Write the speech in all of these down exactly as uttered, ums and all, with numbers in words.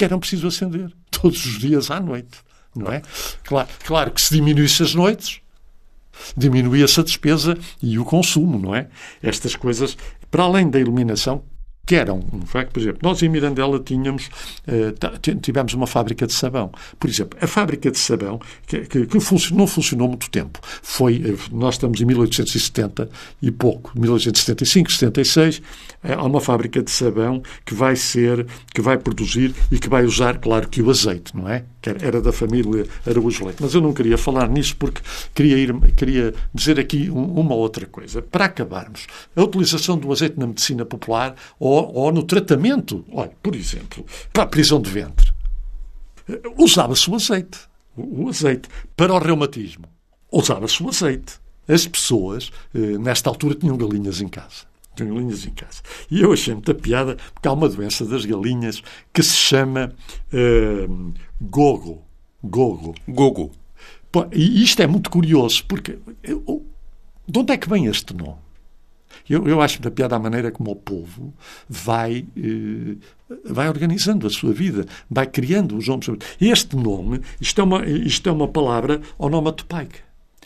que eram preciso acender todos os dias à noite, não é? Claro, claro que se diminuísse as noites, diminuía-se a despesa e o consumo, não é? Estas coisas, para além da iluminação, que eram, um facto, por exemplo, nós em Mirandela tínhamos, uh, tivemos uma fábrica de sabão. Por exemplo, a fábrica de sabão, que, que, que funcionou, não funcionou muito tempo. Foi, nós estamos em mil oitocentos e setenta e pouco, mil oitocentos e setenta e cinco, setenta e seis, há uma fábrica de sabão que vai ser, que vai produzir e que vai usar, claro, que o azeite, não é? Que era da família Araújo Leite. Mas eu não queria falar nisso porque queria, ir, queria dizer aqui uma outra coisa. Para acabarmos, a utilização do azeite na medicina popular ou, ou no tratamento, olha, por exemplo, para a prisão de ventre, usava-se o azeite. O azeite. Para o reumatismo, usava-se o azeite. As pessoas, nesta altura, tinham galinhas em casa. Tinham galinhas em casa. E eu achei muita piada, porque há uma doença das galinhas que se chama uh, gogo. Gogo. Gogo. Pô, e isto é muito curioso, porque eu, de onde é que vem este nome? Eu, eu acho muita piada a maneira como o povo vai, uh, vai organizando a sua vida, vai criando os nomes. Este nome, isto é uma, isto é uma palavra onomatopaica.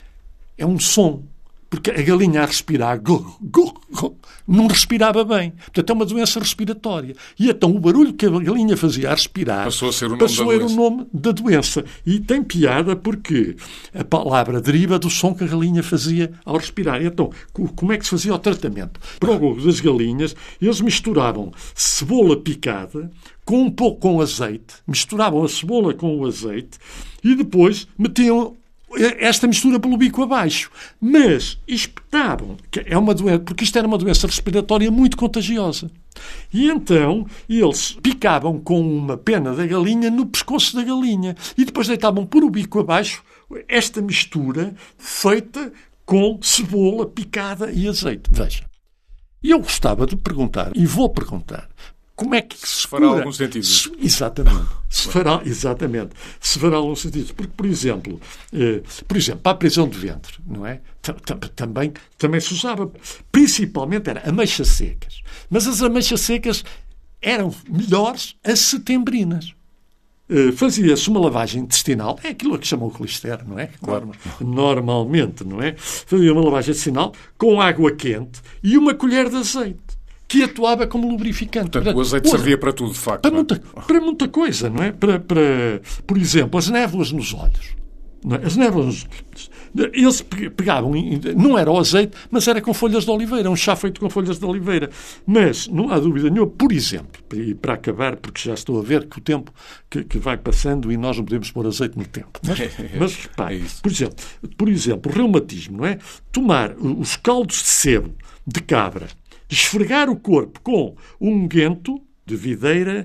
É um som. Porque a galinha a respirar go, go, go, não respirava bem. Portanto, é uma doença respiratória. E então o barulho que a galinha fazia a respirar passou a ser o nome, passou da, a doença. o nome da doença. E tem piada porque a palavra deriva do som que a galinha fazia ao respirar. E então, como é que se fazia o tratamento? Para o gogo das galinhas, eles misturavam cebola picada com um pouco com azeite, misturavam a cebola com o azeite e depois metiam esta mistura pelo bico abaixo. Mas espetavam, que é uma doença, porque isto era uma doença respiratória muito contagiosa. E então eles picavam com uma pena da galinha no pescoço da galinha e depois deitavam por o bico abaixo esta mistura feita com cebola picada e azeite. Veja. E eu gostava de perguntar, e vou perguntar, como é que se fará cura? algum sentido? Se, exatamente. Se fará, exatamente. Se fará algum sentido. Porque, por exemplo, eh, por exemplo, para a prisão de ventre, não é? Também, também se usava, principalmente, era ameixas secas. Mas as ameixas secas eram melhores as setembrinas. Uh, fazia-se uma lavagem intestinal, é aquilo que chamam o colesterol, não é? Claro. Normalmente, não é? Fazia uma lavagem intestinal com água quente e uma colher de azeite, que atuava como lubrificante. Portanto, o azeite Olha, servia para tudo, de facto. Para muita, para muita coisa, não é? Para, para, por exemplo, as névoas nos olhos. Não é? As névoas nos olhos. Eles pegavam, não era o azeite, mas era com folhas de oliveira, um chá feito com folhas de oliveira. Mas, não há dúvida nenhuma, por exemplo, e para acabar, porque já estou a ver que o tempo que, que vai passando e nós não podemos pôr azeite no tempo. Mas, mas repare, é por exemplo, por exemplo, o reumatismo, não é? Tomar os caldos de sebo de cabra, esfregar o corpo com unguento de videira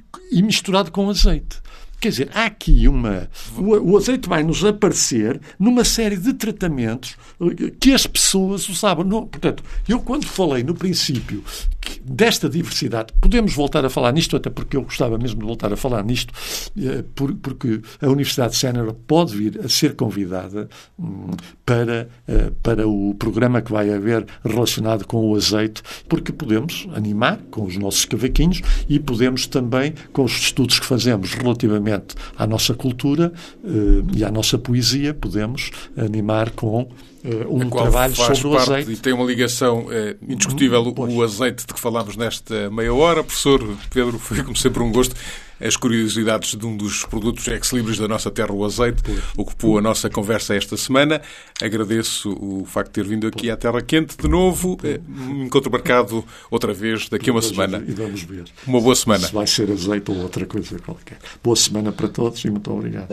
e misturado com azeite. Quer dizer, há aqui uma... O, o azeite vai nos aparecer numa série de tratamentos que as pessoas usavam. Não, portanto, eu quando falei no princípio que, desta diversidade, podemos voltar a falar nisto, até porque eu gostava mesmo de voltar a falar nisto, por, porque a Universidade de Sénior pode vir a ser convidada hum, para, para o programa que vai haver relacionado com o azeite, porque podemos animar com os nossos cavaquinhos e podemos também, com os estudos que fazemos relativamente à nossa cultura uh, e à nossa poesia, podemos animar com uh, um trabalho sobre o azeite. E tem uma ligação uh, indiscutível, hum, o azeite de que falámos nesta meia hora. Professor Pedro, foi como sempre um gosto. As curiosidades de um dos produtos ex-libris da nossa terra, o azeite, ocupou a nossa conversa esta semana. Agradeço o facto de ter vindo aqui à Terra Quente de novo. Encontro marcado outra vez daqui a uma semana. E vamos ver. Uma boa semana. Se vai ser azeite ou outra coisa qualquer. Boa semana para todos e muito obrigado.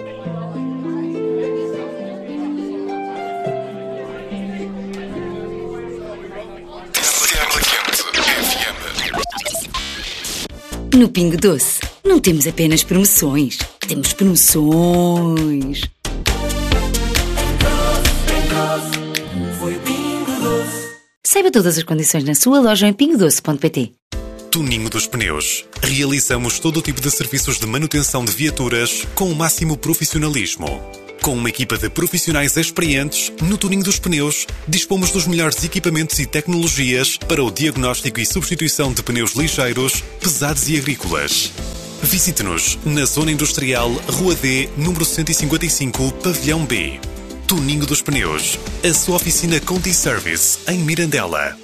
No Pingo Doce, não temos apenas promoções, temos promoções. Saiba todas as condições na sua loja em pingo doce ponto pt. Tuninho dos Pneus. Realizamos todo o tipo de serviços de manutenção de viaturas com o máximo profissionalismo. Com uma equipa de profissionais experientes, no Tuninho dos Pneus, dispomos dos melhores equipamentos e tecnologias para o diagnóstico e substituição de pneus ligeiros, pesados e agrícolas. Visite-nos na Zona Industrial, Rua D, número cento e cinquenta e cinco, Pavilhão B. Tuninho dos Pneus, a sua oficina Conti Service, em Mirandela.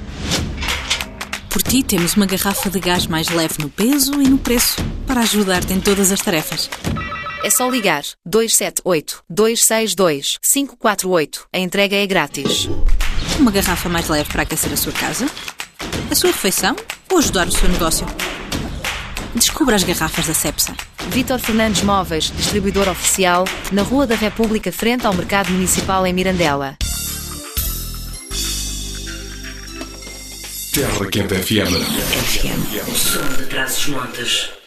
Por ti temos uma garrafa de gás mais leve no peso e no preço, para ajudar-te em todas as tarefas. É só ligar dois sete oito, dois seis dois, cinco quatro oito. A entrega é grátis. Uma garrafa mais leve para aquecer a sua casa, a sua refeição ou ajudar o seu negócio. Descubra as garrafas da Cepsa. Vítor Fernandes Móveis, distribuidor oficial, na Rua da República, frente ao Mercado Municipal em Mirandela. Terra Quente F M. F M. O som de Trás-os-Montes.